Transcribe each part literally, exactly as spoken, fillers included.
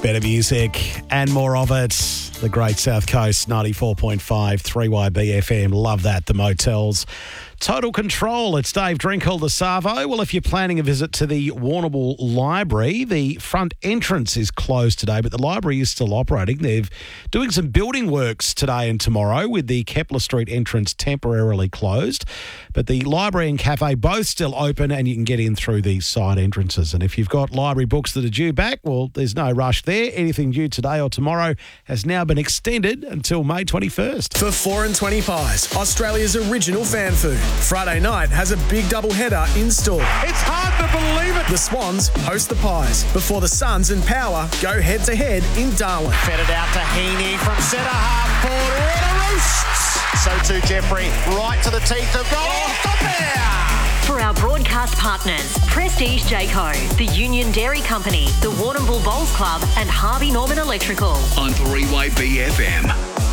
Better music and more of it. The Great South Coast, ninety-four point five, three Y B F M. Love that. The Motels. Total Control. It's Dave Drinkle, the Savo. Well, if you're planning a visit to the Warrnambool Library, the front entrance is closed today, but the library is still operating. They're doing some building works today and tomorrow with the Kepler Street entrance temporarily closed. But the library and cafe both still open and you can get in through the side entrances. And if you've got library books that are due back, well, there's no rush there. Anything due today or tomorrow has now been extended until May twenty-first. For four and twenty pies, Australia's original fan food. Friday night has a big doubleheader in store. It's hard to believe it. The Swans host the Pies before the Suns and Power go head-to-head in Darwin. Fed it out to Heaney from centre half forward. What a roost! So too Jeffrey, right to the teeth of goal. Stop there! For our broadcast partners, Prestige Jayco, the Union Dairy Company, the Warrnambool Bowls Club and Harvey Norman Electrical. On three Y B F M.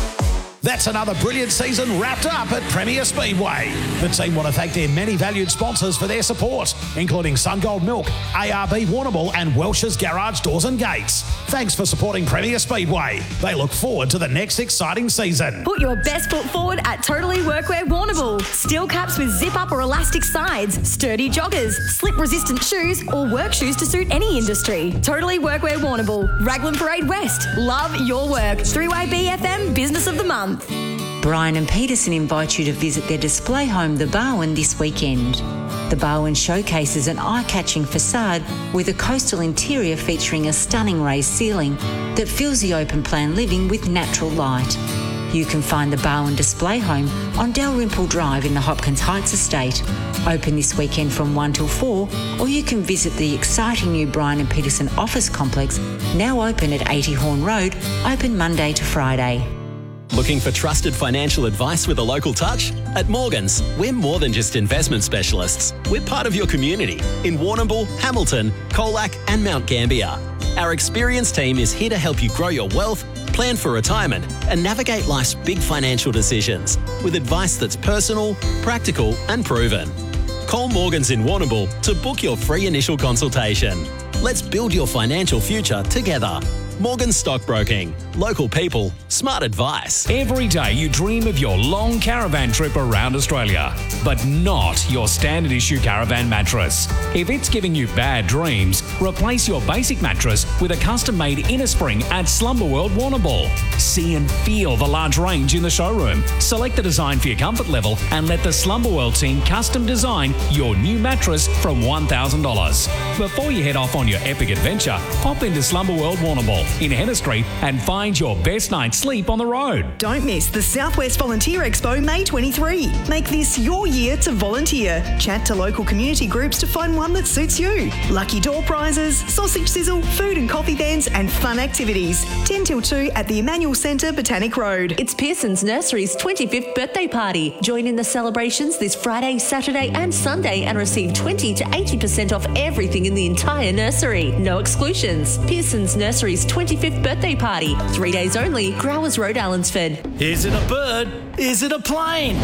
That's another brilliant season wrapped up at Premier Speedway. The team want to thank their many valued sponsors for their support, including SunGold Milk, A R B Warrnambool and Welsh's Garage Doors and Gates. Thanks for supporting Premier Speedway. They look forward to the next exciting season. Put your best foot forward at Totally Workwear Warrnambool. Steel caps with zip-up or elastic sides, sturdy joggers, slip-resistant shoes or work shoes to suit any industry. Totally Workwear Warrnambool, Raglan Parade West. Love your work. three Y B F M Business of the Month. Brian and Peterson invite you to visit their display home, The Barwon, this weekend. The Barwon showcases an eye-catching facade with a coastal interior featuring a stunning raised ceiling that fills the open-plan living with natural light. You can find the Barwon display home on Dalrymple Drive in the Hopkins Heights estate. Open this weekend from one till four, or you can visit the exciting new Brian and Peterson office complex, now open at eighty Horn Road, open Monday to Friday. Looking for trusted financial advice with a local touch? At Morgans, we're more than just investment specialists. We're part of your community in Warrnambool, Hamilton, Colac and Mount Gambier. Our experienced team is here to help you grow your wealth, plan for retirement and navigate life's big financial decisions with advice that's personal, practical and proven. Call Morgans in Warrnambool to book your free initial consultation. Let's build your financial future together. Morgan Stockbroking. Local people, smart advice. Every day you dream of your long caravan trip around Australia, but not your standard issue caravan mattress. If it's giving you bad dreams, replace your basic mattress with a custom-made inner spring at Slumber World Warrnambool. See and feel the large range in the showroom. Select the design for your comfort level and let the Slumber World team custom design your new mattress from one thousand dollars. Before you head off on your epic adventure, pop into Slumber World Warrnambool in Henner Street and find your best night's sleep on the road. Don't miss the Southwest Volunteer Expo May twenty-third. Make this your year to volunteer. Chat to local community groups to find one that suits you. Lucky door prizes, sausage sizzle, food and coffee vans and fun activities. ten till two at the Emmanuel Centre, Botanic Road. It's Pearson's Nursery's twenty-fifth birthday party. Join in the celebrations this Friday, Saturday and Sunday and receive twenty to eighty percent off everything in the entire nursery. No exclusions. Pearson's Nursery's twenty-fifth birthday party. Three days only. Growers Road, Allensford. Is it a bird? Is it a plane?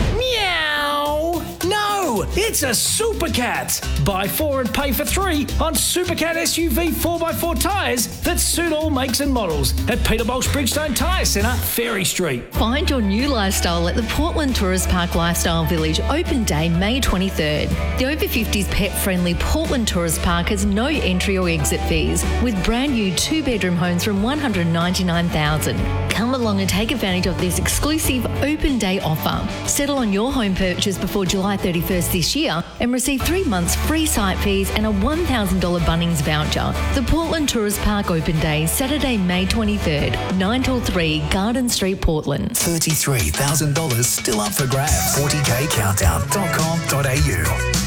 Meow! No, it's a Supercat. Buy four and pay for three on Supercat S U V four by four tyres that suit all makes and models at Peter Bosch Bridgestone Tyre Centre, Ferry Street. Find your new lifestyle at the Portland Tourist Park Lifestyle Village, open day May twenty-third. The over fifties pet-friendly Portland Tourist Park has no entry or exit fees, with brand new two-bedroom homes from one hundred ninety-nine thousand dollars. Come along and take advantage of this exclusive open day offer. Settle on your home purchase before July thirty-first this year and receive three months free site fees and a one thousand dollars Bunnings voucher. The Portland Tourist Park Open Day, Saturday, May twenty-third, nine till three, Garden Street, Portland. thirty-three thousand dollars still up for grabs. forty k countdown dot com dot a u.